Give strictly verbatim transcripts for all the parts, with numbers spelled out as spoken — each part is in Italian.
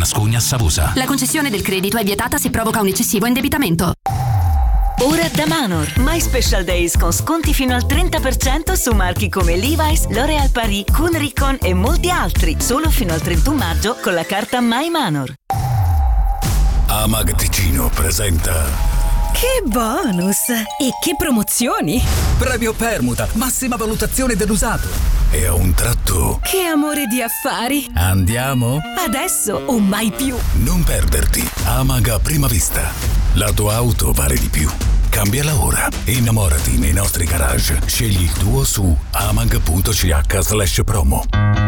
Ascugna Savosa. La concessione del credito è vietata se provoca un eccessivo indebitamento. Ora da Manor, My Special Days con sconti fino al trenta per cento su marchi come Levi's, L'Oréal Paris, Kuhn Ricon e molti altri. Solo fino al trentuno maggio con la carta My Manor. Amag Ticino presenta... Che bonus! E che promozioni! Premio Permuta, massima valutazione dell'usato. E a un tratto... Che amore di affari! Andiamo? Adesso o mai più! Non perderti Amag a prima vista. La tua auto vale di più. Cambiala ora. Innamorati nei nostri garage. Scegli il tuo su amag.ch slash promo.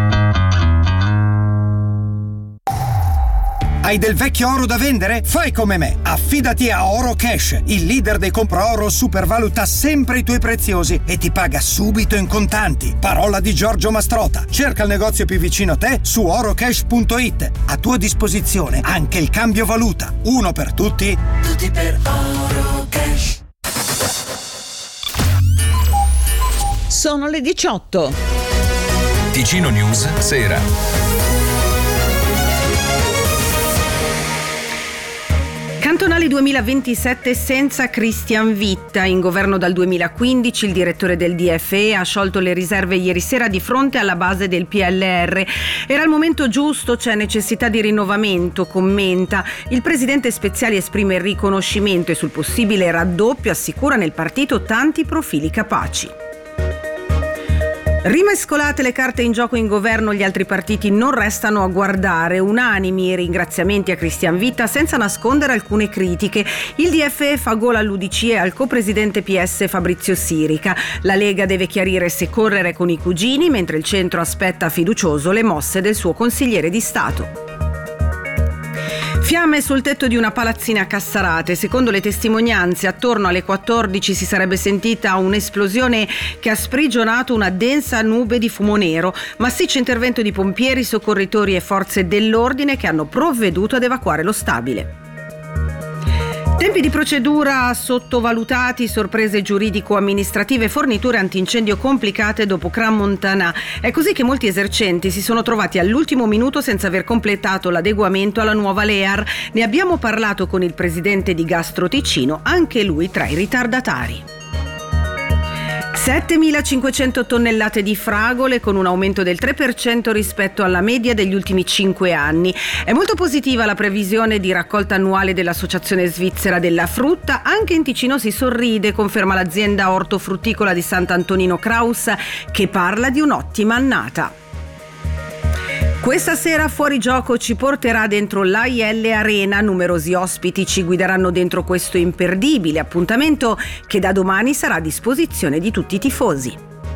Hai del vecchio oro da vendere? Fai come me. Affidati a Oro Cash, il leader dei compra-oro supervaluta sempre i tuoi preziosi e ti paga subito in contanti. Parola di Giorgio Mastrota. Cerca il negozio più vicino a te su orocash punto it. A tua disposizione anche il cambio valuta. Uno per tutti, tutti per Oro Cash. Sono le diciotto. Ticino News, sera. Cantonali duemilaventisette senza Christian Vitta. In governo dal duemilaquindici il direttore del D F E ha sciolto le riserve ieri sera di fronte alla base del P L R. Era il momento giusto, c'è necessità di rinnovamento, commenta. Il presidente Speziali esprime il riconoscimento e sul possibile raddoppio assicura nel partito tanti profili capaci. Rimescolate le carte in gioco in governo, gli altri partiti non restano a guardare. Unanimi i ringraziamenti a Christian Vitta senza nascondere alcune critiche. Il D F E fa gola all'U D C e al copresidente P S Fabrizio Sirica. La Lega deve chiarire se correre con i cugini, mentre il centro aspetta fiducioso le mosse del suo consigliere di Stato. Fiamme sul tetto di una palazzina a Cassarate. Secondo le testimonianze, attorno alle quattordici si sarebbe sentita un'esplosione che ha sprigionato una densa nube di fumo nero. Massiccio intervento di pompieri, soccorritori e forze dell'ordine che hanno provveduto ad evacuare lo stabile. Tempi di procedura sottovalutati, sorprese giuridico-amministrative, forniture antincendio complicate dopo Crans-Montana. È così che molti esercenti si sono trovati all'ultimo minuto senza aver completato l'adeguamento alla nuova L E A R. Ne abbiamo parlato con il presidente di Gastro Ticino, anche lui tra i ritardatari. settemilacinquecento tonnellate di fragole con un aumento del tre per cento rispetto alla media degli ultimi cinque anni. È molto positiva la previsione di raccolta annuale dell'Associazione Svizzera della Frutta. Anche in Ticino si sorride, conferma l'azienda ortofrutticola di Sant'Antonino Kraus, che parla di un'ottima annata. Questa sera Fuori Gioco ci porterà dentro l'A I L Arena, numerosi ospiti ci guideranno dentro questo imperdibile appuntamento che da domani sarà a disposizione di tutti i tifosi.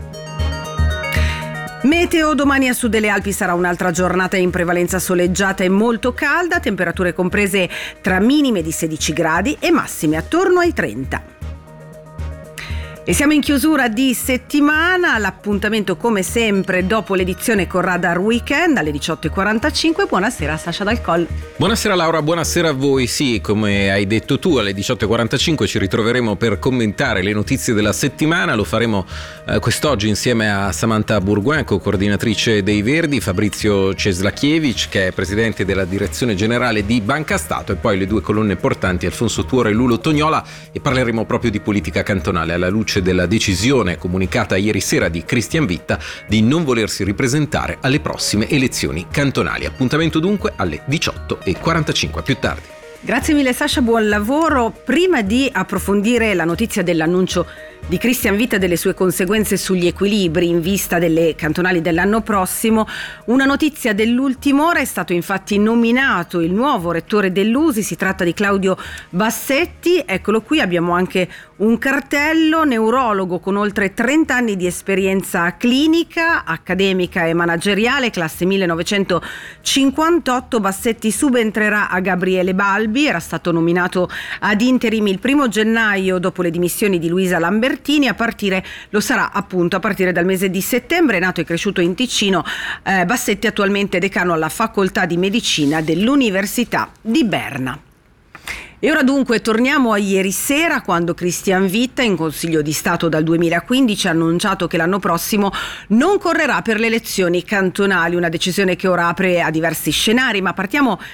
Meteo: domani a sud delle Alpi sarà un'altra giornata in prevalenza soleggiata e molto calda, temperature comprese tra minime di sedici gradi e massime attorno ai trenta. E siamo in chiusura di settimana, l'appuntamento come sempre dopo l'edizione con Radar Weekend alle diciotto e quarantacinque. Buonasera Sasha Dal Coll. Buonasera Laura, buonasera a voi. Sì, come hai detto tu, alle diciotto e quarantacinque ci ritroveremo per commentare le notizie della settimana. Lo faremo eh, quest'oggi insieme a Samantha Bourgoin, coordinatrice dei Verdi, Fabrizio Ceslakiewicz, che è presidente della direzione generale di Banca Stato, e poi le due colonne portanti Alfonso Tuore e Lulo Tognola, e parleremo proprio di politica cantonale alla luce della decisione comunicata ieri sera di Christian Vitta di non volersi ripresentare alle prossime elezioni cantonali. Appuntamento dunque alle diciotto e quarantacinque, più tardi. Grazie mille Sasha, buon lavoro. Prima di approfondire la notizia dell'annuncio di Christian Vitta e delle sue conseguenze sugli equilibri in vista delle cantonali dell'anno prossimo, una notizia dell'ultima ora: è stato infatti nominato il nuovo rettore dell'U S I, si tratta di Claudio Bassetti. Eccolo qui, abbiamo anche un cartello: neurologo con oltre trenta anni di esperienza clinica, accademica e manageriale, classe millenovecentocinquantotto. Bassetti subentrerà a Gabriele Balbi, era stato nominato ad interim il primo gennaio dopo le dimissioni di Luisa Lambertini. A partire, lo sarà appunto a partire dal mese di settembre. Nato e cresciuto in Ticino, eh, Bassetti attualmente decano alla facoltà di medicina dell'Università di Berna. E ora dunque torniamo a ieri sera, quando Christian Vitta, in Consiglio di Stato dal duemilaquindici, ha annunciato che l'anno prossimo non correrà per le elezioni cantonali, una decisione che ora apre a diversi scenari, ma partiamo